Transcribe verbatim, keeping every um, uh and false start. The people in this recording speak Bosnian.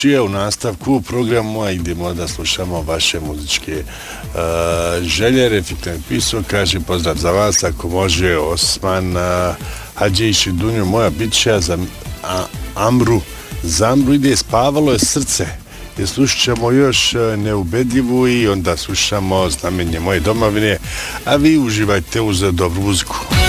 U nastavku programa idemo da slušamo vaše muzičke uh, želje. Refektan pisao, kaže pozdrav za vas, ako može Osman uh, Hadžić i Dunju moja bića za a, Amru. Za Amru ide Spavalo je srce. I slušat ćemo još uh, Neubedljivu i onda slušamo Znamenje moje domovine, a vi uživajte uz dobru muziku.